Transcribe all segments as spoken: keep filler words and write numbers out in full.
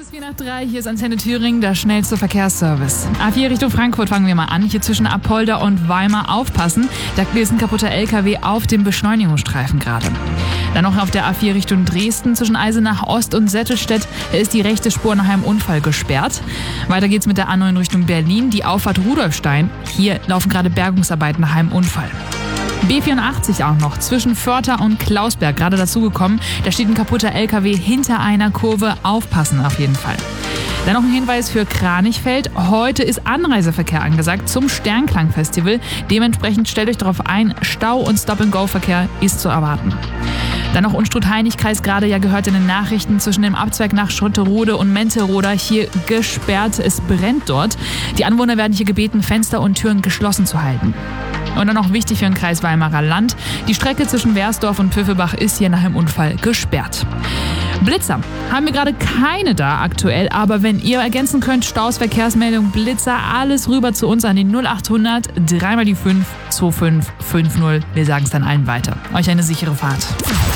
ist vier nach drei, hier ist Antenne Thüringen, der schnellste Verkehrsservice. A vier Richtung Frankfurt fangen wir mal an. Hier zwischen Apolda und Weimar aufpassen. Da ist ein kaputter L K W auf dem Beschleunigungsstreifen gerade. Dann noch auf der A vier Richtung Dresden zwischen Eisenach Ost und Settelstedt. Da ist die rechte Spur nach einem Unfall gesperrt. Weiter geht's mit der A neun Richtung Berlin, die Auffahrt Rudolfstein. Hier laufen gerade Bergungsarbeiten nach einem Unfall. B vierundachtzig auch noch, zwischen Vörter und Klausberg, gerade dazugekommen. Da steht ein kaputter L K W hinter einer Kurve. Aufpassen auf jeden Fall. Dann noch ein Hinweis für Kranichfeld. Heute ist Anreiseverkehr angesagt zum Sternklang-Festival. Dementsprechend stellt euch darauf ein, Stau- und Stop-and-Go-Verkehr ist zu erwarten. Dann noch Unstrut-Heinig-Kreis, gerade ja gehört in den Nachrichten, zwischen dem Abzweig nach Schotterode und Menteroda hier gesperrt. Es brennt dort. Die Anwohner werden hier gebeten, Fenster und Türen geschlossen zu halten. Und dann noch wichtig für den Kreis Weimarer Land. Die Strecke zwischen Wersdorf und Püffelbach ist hier nach dem Unfall gesperrt. Blitzer haben wir gerade keine da aktuell, aber wenn ihr ergänzen könnt, Staus, Verkehrsmeldung, Blitzer, alles rüber zu uns an die null achthundert, drei mal die fünf, zwei fünf fünf null. Wir sagen es dann allen weiter. Euch eine sichere Fahrt.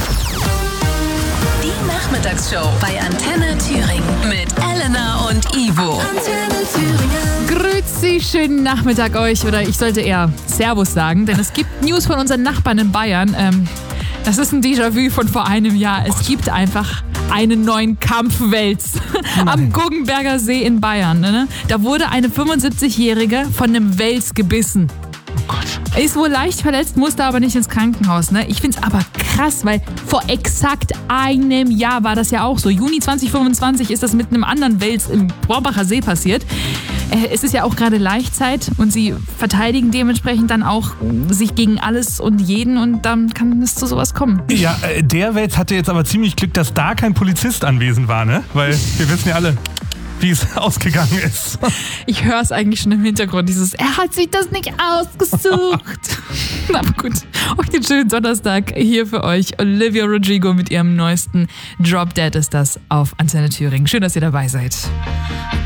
Die Nachmittagsshow bei Antenne Thüringen mit Elena und Ivo. Antenne Thüringen. Grüezi, schönen Nachmittag euch, oder ich sollte eher Servus sagen, denn es gibt News von unseren Nachbarn in Bayern. Ähm, das ist ein Déjà-vu von vor einem Jahr. Es gibt einfach einen neuen Kampfwels am Guggenberger See in Bayern. Ne? Da wurde eine fünfundsiebzigjährige von einem Wels gebissen. Oh Gott. Ist wohl leicht verletzt, musste aber nicht ins Krankenhaus. Ne? Ich find's aber krass, weil vor exakt einem Jahr war das ja auch so. Juni zwanzig fünfundzwanzig ist das mit einem anderen Wels im Braubacher See passiert. Es ist ja auch gerade Laichzeit und sie verteidigen dementsprechend dann auch sich gegen alles und jeden und dann kann es zu sowas kommen. Ja, der Wels hatte jetzt aber ziemlich Glück, dass da kein Polizist anwesend war, ne? Weil wir wissen ja alle, wie es ausgegangen ist. Ich höre es eigentlich schon im Hintergrund, dieses, er hat sich das nicht ausgesucht. Na gut, euch den schönen Donnerstag hier für euch. Olivia Rodrigo mit ihrem neuesten Drop Dead ist das auf Antenne Thüringen. Schön, dass ihr dabei seid.